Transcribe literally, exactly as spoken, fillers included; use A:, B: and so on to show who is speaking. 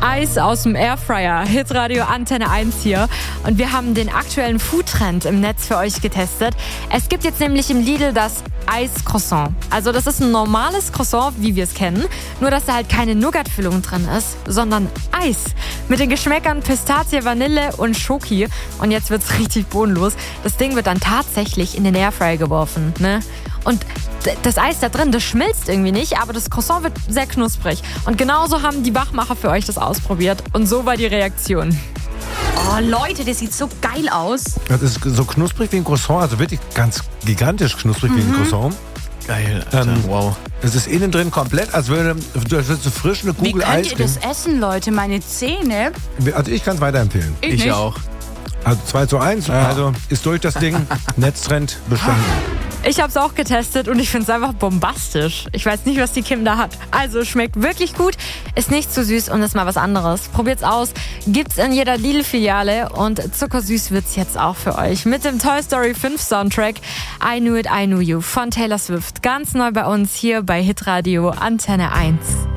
A: Eis aus dem Airfryer, Hitradio Antenne eins hier. Und wir haben den aktuellen Foodtrend im Netz für euch getestet. Es gibt jetzt nämlich im Lidl das Eis-Croissant. Also das ist ein normales Croissant, wie wir es kennen. Nur, dass da halt keine Nougat-Füllung drin ist, sondern Eis. Mit den Geschmäckern Pistazie, Vanille und Schoki. Und jetzt wird's richtig bodenlos. Das Ding wird dann tatsächlich in den Airfryer geworfen, ne? Und das Eis da drin, das schmilzt irgendwie nicht, aber das Croissant wird sehr knusprig. Und genauso haben die Wachmacher für euch das ausprobiert. Und so war die Reaktion.
B: Oh Leute, das sieht so geil aus.
C: Das ist so knusprig wie ein Croissant, also wirklich ganz gigantisch knusprig mhm. wie ein Croissant.
D: Geil, Alter.
C: Ähm,
D: wow.
C: Es ist innen drin komplett, als würde, als würde so frisch eine Kugel Eis.
B: Wie könnt ihr das essen, Leute? Meine Zähne.
C: Also ich kann es weiterempfehlen.
B: Ich,
D: Ich
B: nicht.
D: auch.
C: Also zwei zu eins,
D: Ja.
C: also ist durch das Ding. Netztrend bestanden.
A: Ich habe es auch getestet und ich finde es einfach bombastisch. Ich weiß nicht, was die Kim da hat. Also schmeckt wirklich gut, ist nicht zu süß und ist mal was anderes. Probiert's aus, gibt's in jeder Lidl-Filiale und zuckersüß wird's jetzt auch für euch. Mit dem Toy Story fünf Soundtrack I Knew It, I Knew You von Taylor Swift. Ganz neu bei uns hier bei Hitradio Antenne eins.